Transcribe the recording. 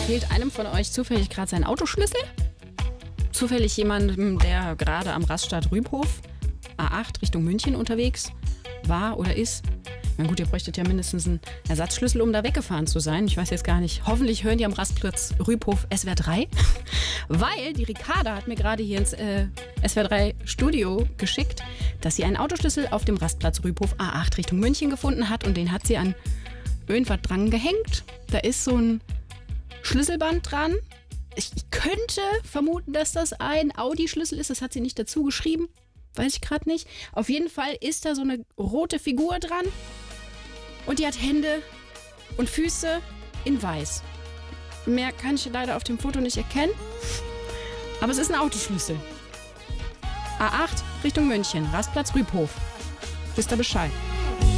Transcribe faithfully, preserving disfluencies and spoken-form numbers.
fehlt einem von euch zufällig gerade sein Autoschlüssel? Zufällig jemandem, der gerade am Raststadt Rübhof A acht Richtung München unterwegs war oder ist? Na gut, ihr bräuchtet ja mindestens einen Ersatzschlüssel, um da weggefahren zu sein. Ich weiß jetzt gar nicht. Hoffentlich hören die am Rastplatz Rübhof S W R drei. Weil die Ricarda hat mir gerade hier ins äh, S W R drei Studio geschickt, dass sie einen Autoschlüssel auf dem Rastplatz Rübhof A acht Richtung München gefunden hat. Und den hat sie an irgendwas dran gehängt. Da ist so ein Schlüsselband dran. Ich, ich könnte vermuten, dass das ein Audi-Schlüssel ist. Das hat sie nicht dazu geschrieben. Weiß ich gerade nicht. Auf jeden Fall ist da so eine rote Figur dran. Und die hat Hände und Füße in weiß. Mehr kann ich leider auf dem Foto nicht erkennen. Aber es ist ein Autoschlüssel. A acht Richtung München, Rastplatz Rübhof. Wisst ihr Bescheid?